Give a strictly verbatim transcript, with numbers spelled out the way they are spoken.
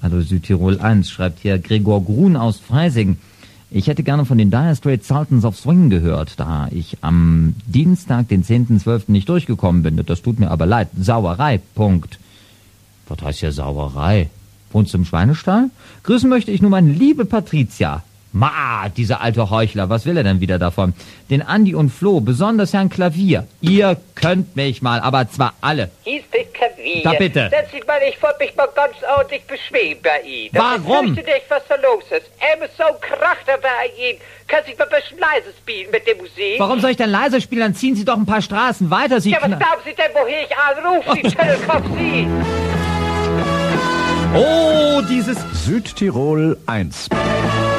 Also Südtirol eins, schreibt hier Gregor Grun aus Freising. Ich hätte gerne von den Dire Straits Sultans of Swing gehört, da ich am Dienstag, den zehnten zwölften nicht durchgekommen bin. Das tut mir aber leid. Sauerei, Punkt. Was heißt ja Sauerei? Wohnst du im Schweinestall? Grüßen möchte ich nur meine liebe Patricia. Ma, dieser alte Heuchler, was will er denn wieder davon? Den Andi und Flo, besonders Herrn Klavier. Ihr könnt mich mal, aber zwar alle. Hieß dich Klavier. Da bitte. Setz dich mal, ich wollte mich mal ganz ordentlich beschweren bei Ihnen. Warum? Ich fürchte nicht, was da los ist. Er ist so ein Krachter bei Ihnen. Kann sich mal ein bisschen leise spielen mit der Musik? Warum soll ich denn leiser spielen? Dann ziehen Sie doch ein paar Straßen weiter. Sie Ja, was kna- glauben Sie denn, woher ich anrufe, Sie Schüttelkopf, Sie? Oh, dieses... Südtirol eins.